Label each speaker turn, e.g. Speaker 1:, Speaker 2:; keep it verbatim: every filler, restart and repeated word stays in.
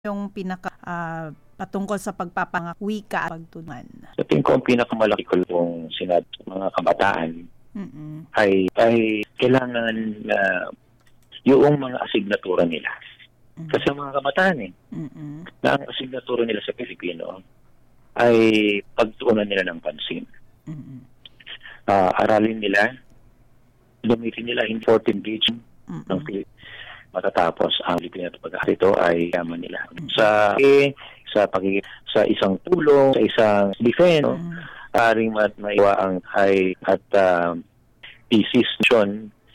Speaker 1: yung pinaka ah, patungkol sa pagpapangwika at pagtunan?
Speaker 2: Sa tingin ko, ang pinakamalaki ko kung sinabi sa mga kabataan
Speaker 1: Mm-mm.
Speaker 2: ay, ay kailangan na yung mga asignatura nila.
Speaker 1: Mm-mm.
Speaker 2: Kasi ang mga kabataan eh,
Speaker 1: Mm-mm.
Speaker 2: na ang asignatura nila sa Pilipino ay pagtuunan nila ng pansin.
Speaker 1: Mm-mm.
Speaker 2: Uh, aralin nila, gamitin nila in fourth engagement
Speaker 1: Mm-mm.
Speaker 2: ng Pilipino. Matatapos ang Pilipino at pag-aaral ito ay yaman nila. Sa eh, sa pagiging sa isang tulong, sa isang defense,
Speaker 1: Mm-mm.
Speaker 2: aring mat maiwa ang high at uh, decision